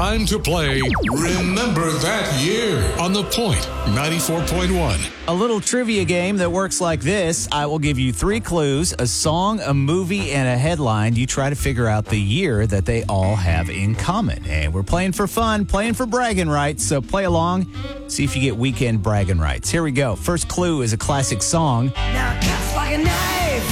time to play Remember That Year on The Point 94.1. A little trivia game that works like this. I will give you 3 clues, a song, a movie, and a headline. You try to figure out the year that they all have in common. And we're playing for fun, playing for bragging rights. So play along, see if you get weekend bragging rights. Here we go. First clue is a classic song. Now it cuts like a knife,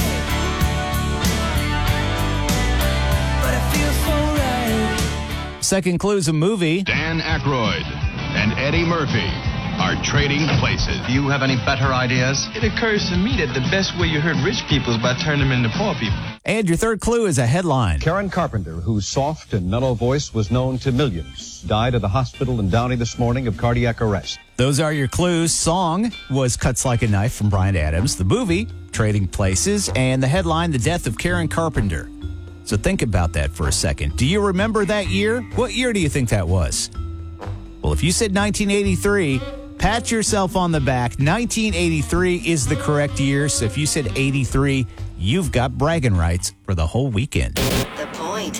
but it feels so right. Second clue is a movie. Dan Aykroyd and Eddie Murphy are trading places. Do you have any better ideas? It occurs to me that the best way you hurt rich people is by turning them into poor people. And your third clue is a headline. Karen Carpenter, whose soft and mellow voice was known to millions, died at the hospital in Downey this morning of cardiac arrest. Those are your clues. Song was Cuts Like a Knife from Bryan Adams. The movie, Trading Places. And the headline, the death of Karen Carpenter. So think about that for a second. Do you remember that year? What year do you think that was? Well, if you said 1983, pat yourself on the back. 1983 is the correct year. So if you said 83, you've got bragging rights for the whole weekend. The Point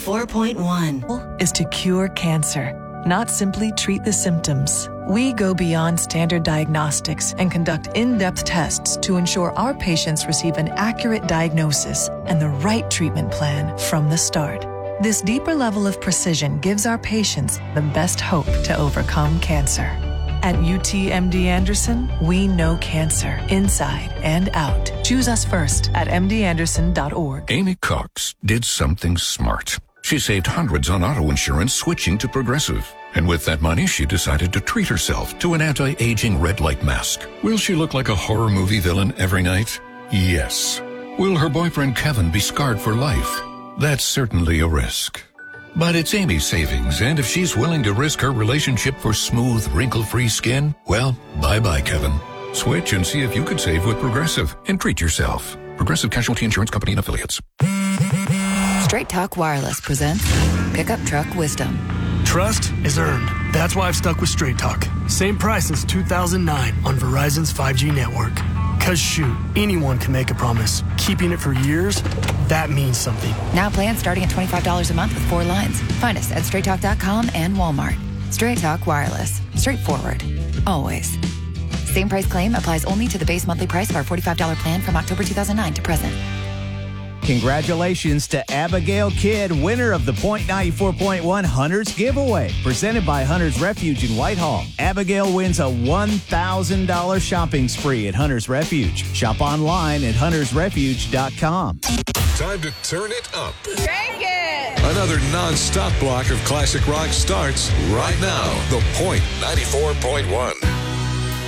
94.1 is to cure cancer, not simply treat the symptoms. We go beyond standard diagnostics and conduct in-depth tests to ensure our patients receive an accurate diagnosis and the right treatment plan from the start. This deeper level of precision gives our patients the best hope to overcome cancer. At UTMD Anderson, we know cancer inside and out. Choose us first at mdanderson.org. Amy Cox did something smart. She saved hundreds on auto insurance switching to Progressive. And with that money, she decided to treat herself to an anti-aging red light mask. Will she look like a horror movie villain every night? Yes. Will her boyfriend Kevin be scarred for life? That's certainly a risk. But it's Amy's savings, and if she's willing to risk her relationship for smooth, wrinkle-free skin, well, bye-bye, Kevin. Switch and see if you could save with Progressive and treat yourself. Progressive Casualty Insurance Company and Affiliates. Straight Talk Wireless presents Pickup Truck Wisdom. Trust is earned. That's why I've stuck with Straight Talk. Same price since 2009 on Verizon's 5G network. Cause shoot, anyone can make a promise. Keeping it for years, that means something. Now plans starting at $25 a month with 4 lines. Find us at straighttalk.com and Walmart. Straight Talk Wireless. Straightforward. Always. Same price claim applies only to the base monthly price of our $45 plan from October 2009 to present. Congratulations to Abigail Kidd, winner of the Point 94.1 Hunters giveaway, presented by Hunters Refuge in Whitehall. Abigail wins a $1,000 shopping spree at Hunters Refuge. Shop online at huntersrefuge.com. Time to turn it up. Crank it! Another non-stop block of classic rock starts right now. The Point 94.1.